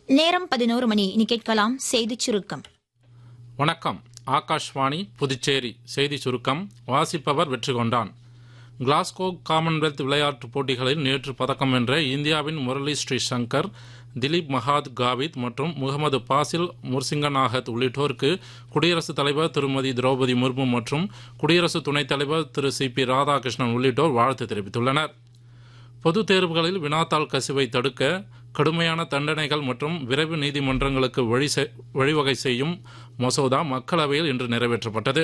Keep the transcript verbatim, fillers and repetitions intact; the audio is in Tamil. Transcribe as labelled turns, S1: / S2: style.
S1: நேரம் பதினோரு மணி. இனி கேட்கலாம் செய்திச் சுருக்கம்.
S2: வணக்கம். ஆகாஷ்வாணி புதுச்சேரி செய்தி சுருக்கம் வாசிப்பவர் வெற்றி கொண்டான். கிளாஸ்கோ காமன்வெல்த் விளையாட்டுப் போட்டிகளில் நேற்று பதக்கம் வென்ற இந்தியாவின் முரளி ஸ்ரீசங்கர், திலீப் மகாத் காவித் மற்றும் முகமது பாசில் முர்சிங்கநாகத் உள்ளிட்டோருக்கு குடியரசுத் தலைவர் திருமதி திரௌபதி முர்மு மற்றும் குடியரசு துணைத் தலைவர் திரு சி பி ராதாகிருஷ்ணன் உள்ளிட்டோர் வாழ்த்து தெரிவித்துள்ளனர். பொதுத் தேர்வுகளில் வினாத்தாள் கசிவை தடுக்க கடுமையான தண்டனைகள் மற்றும் விரைவு நீதிமன்றங்களுக்கு வழி வழிவகை செய்யும் மசோதா மக்களவையில் இன்று நிறைவேற்றப்பட்டது.